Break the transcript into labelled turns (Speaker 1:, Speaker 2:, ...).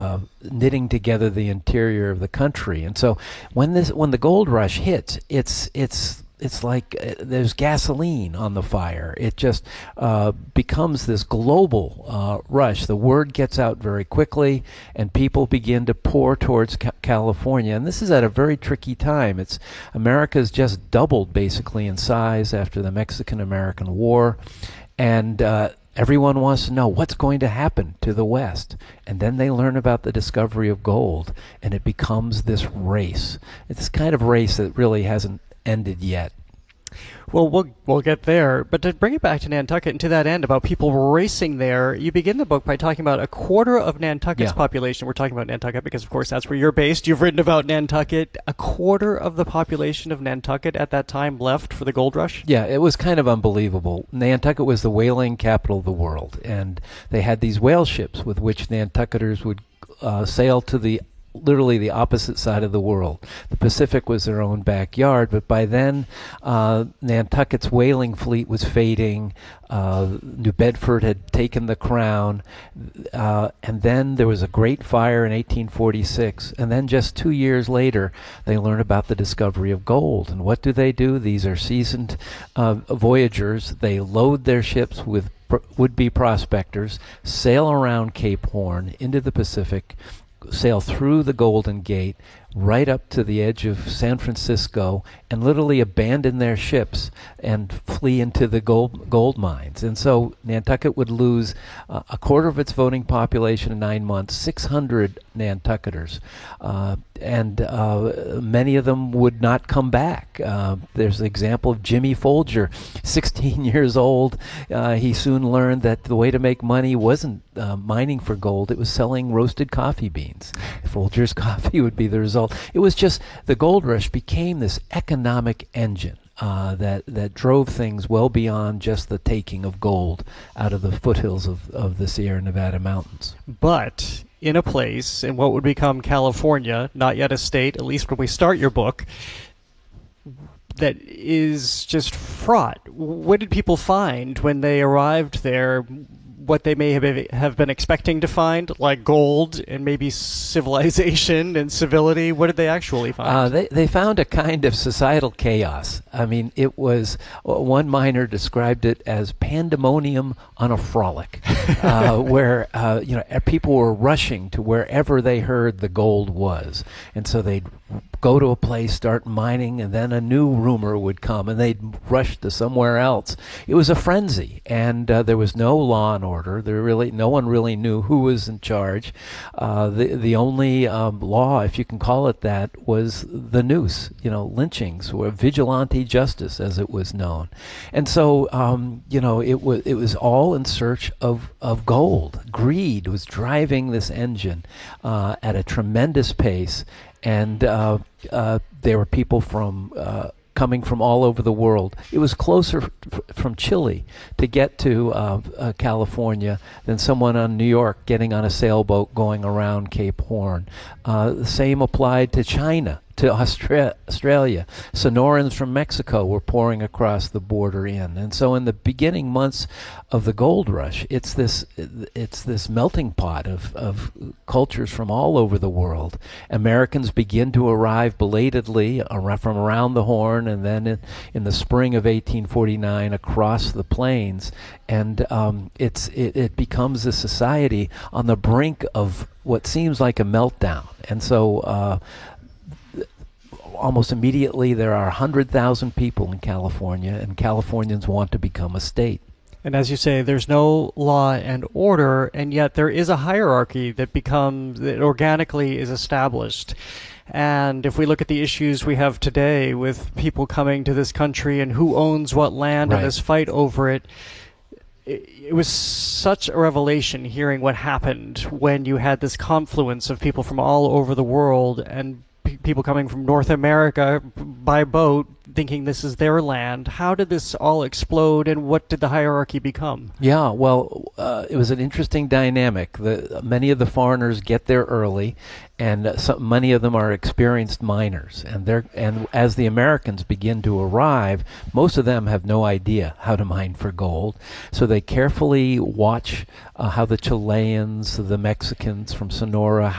Speaker 1: knitting together the interior of the country. And so when the gold rush hits, it's like there's gasoline on the fire. It just becomes this global rush. The word gets out very quickly, and people begin to pour towards California. And this is at a very tricky time. America's just doubled basically in size after the Mexican-American War, and everyone wants to know what's going to happen to the West. And then they learn about the discovery of gold, and it becomes this race. It's this kind of race that really hasn't ended yet.
Speaker 2: Well, we'll get there. But to bring it back to Nantucket and to that end about people racing there, you begin the book by talking about a quarter of Nantucket's population. We're talking about Nantucket because, of course, that's where you're based. You've written about Nantucket. A quarter of the population of Nantucket at that time left for the gold rush?
Speaker 1: Yeah, it was kind of unbelievable. Nantucket was the whaling capital of the world, and they had these whale ships with which Nantucketers would sail to literally the opposite side of the world. The Pacific was their own backyard, but by then Nantucket's whaling fleet was fading. New Bedford had taken the crown, and then there was a great fire in 1846, and then just 2 years later they learn about the discovery of gold. And what do? These are seasoned voyagers. They load their ships with would-be prospectors, sail around Cape Horn into the Pacific, sail through the Golden Gate, right up to the edge of San Francisco, and literally abandon their ships and flee into the gold mines. And so Nantucket would lose a quarter of its voting population in 9 months, 600 Nantucketers, and many of them would not come back. There's the example of Jimmy Folger, 16 years old. He soon learned that the way to make money wasn't mining for gold, it was selling roasted coffee beans. Folger's coffee would be the result. It was just the gold rush became this economic engine that drove things well beyond just the taking of gold out of the foothills of the Sierra Nevada mountains.
Speaker 2: But in a place in what would become California, not yet a state, at least when we start your book, that is just fraught. What did people find when they arrived there? What they may have been expecting to find, like gold and maybe civilization and civility? What did they actually find?
Speaker 1: They found a kind of societal chaos. I mean, it was, one miner described it as pandemonium on a frolic, where people were rushing to wherever they heard the gold was. And so they'd go to a place, start mining, and then a new rumor would come, and they'd rush to somewhere else. It was a frenzy, and there was no law and order. No one really knew who was in charge. The only law, if you can call it that, was the noose. Lynchings, or vigilante justice, as it was known. And so, it was all in search of gold. Greed was driving this engine at a tremendous pace. And there were people coming from all over the world. It was closer from Chile to get to California than someone on New York getting on a sailboat going around Cape Horn. The same applied to China, to Australia. Sonorans from Mexico were pouring across the border in. And so in the beginning months of the gold rush, it's this melting pot of cultures from all over the world. Americans begin to arrive belatedly from around the Horn, and then in the spring of 1849 across the plains. And it becomes a society on the brink of what seems like a meltdown. And so almost immediately there are 100,000 people in California, and Californians want to become a state.
Speaker 2: And as you say, there's no law and order, and yet there is a hierarchy that organically is established. And if we look at the issues we have today with people coming to this country and who owns what land, and this fight over it, it was such a revelation hearing what happened when you had this confluence of people from all over the world and people coming from North America by boat thinking this is their land. How did this all explode, and what did the hierarchy become?
Speaker 1: Yeah, well, it was an interesting dynamic. Many of the foreigners get there early, and many of them are experienced miners. And as the Americans begin to arrive, most of them have no idea how to mine for gold. So they carefully watch how the Chileans, the Mexicans from Sonora,